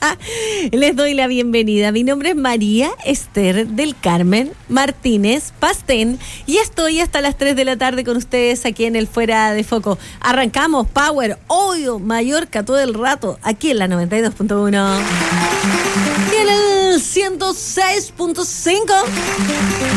Les doy la bienvenida. Mi nombre es María Esther del Carmen Martínez Pastén y estoy hasta las 3 de la tarde con ustedes aquí en el Fuera de Foco. Arrancamos Power, obvio, Mallorca todo el rato, aquí en la 92.1 y en el 106.5.